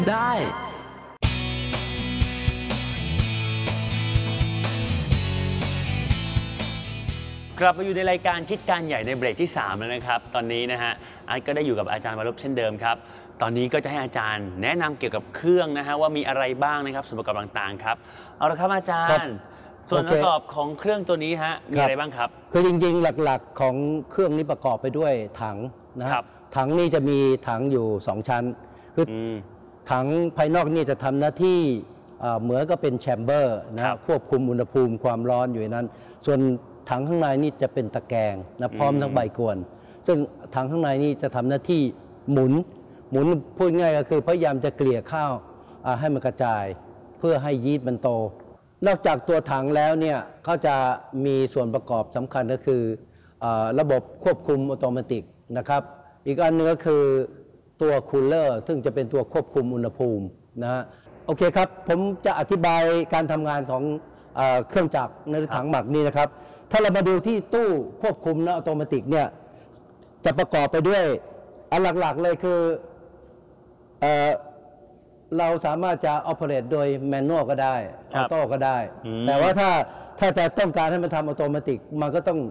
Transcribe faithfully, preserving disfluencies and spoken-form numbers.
ได้กลับมาอยู่ในรายการคิดการใหญ่ในเบรกที่สามแล้วนะครับตอนนี้นะฮะอาร์ตก็ได้อยู่กับอาจารย์วรบเช่นเดิมครับตอนนี้ก็จะให้อาจารย์แนะนำเกี่ยวกับเครื่องนะฮะว่ามีอะไรบ้างนะครับส่วนประกอบต่างๆครับเอาละครับอาจารย์ส่วนประกอบของเครื่องตัวนี้ฮะมีอะไรบ้างครับคือจริงๆหลักๆของเครื่องนี้ประกอบไปด้วยถังนะครับถังนี่จะมีถังอยู่สองชั้นคือถังภายนอกนี่จะทำหน้าที่เหมือนก็เป็นแชมเบอร์นะควบคุมอุณหภูมิความร้อนอยู่ในนั้นส่วนถังข้างในนี่จะเป็นตะแกรงนะพร้อมทั้งใบกวนซึ่งถังข้างในนี่จะทำหน้าที่หมุนหมุนพูดง่ายก็คือพยายามจะเกลี่ยข้าวให้มันกระจายเพื่อให้ยีสต์มันโตนอกจากตัวถังแล้วเนี่ยเขาจะมีส่วนประกอบสำคัญก็คือระบบควบคุมอัตโนมัตินะครับอีกอันนึงก็คือตัวคูลเลอร์ซึ่งจะเป็นตัวควบคุมอุณหภูมินะฮะโอเคครับผมจะอธิบายการทำงานของเครื่องจักรในถังหมักนี่นะครับถ้าเรามาดูที่ตู้ควบคุมนะอัตโนมัติเนี่ยจะประกอบไปด้วยอันหลักๆเลยคือเอ่อเราสามารถจะออเปเรตโดยแมนนวลก็ได้ออโต้ก็ได้แต่ว่าถ้าถ้าจะต้องการให้มันทำอัตโนมัติมันก็ต้อง